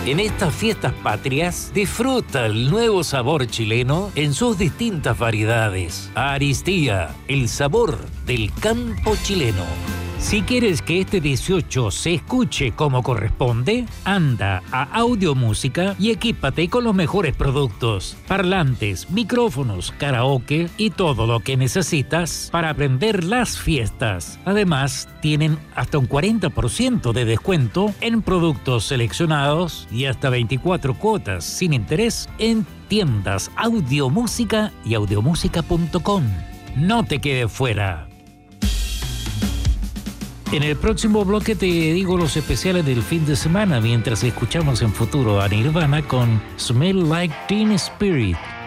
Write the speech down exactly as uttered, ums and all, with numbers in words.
En estas fiestas patrias, disfruta el nuevo sabor chileno en sus distintas variedades. Aristía, el sabor del campo chileno. Si quieres que este dieciocho se escuche como corresponde, anda a Audio Música y equípate con los mejores productos, parlantes, micrófonos, karaoke y todo lo que necesitas para aprender las fiestas. Además, tienen hasta un cuarenta por ciento de descuento en productos seleccionados y hasta veinticuatro cuotas sin interés en tiendas Audio Música y audiomúsica punto com. No te quedes fuera. En el próximo bloque te digo los especiales del fin de semana mientras escuchamos en futuro a Nirvana con Smell Like Teen Spirit.